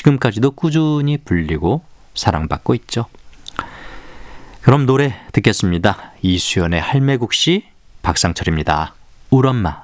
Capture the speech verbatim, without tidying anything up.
지금까지도 꾸준히 불리고 사랑받고 있죠. 그럼 노래 듣겠습니다. 이수연의 할매국시, 박상철입니다. 울엄마.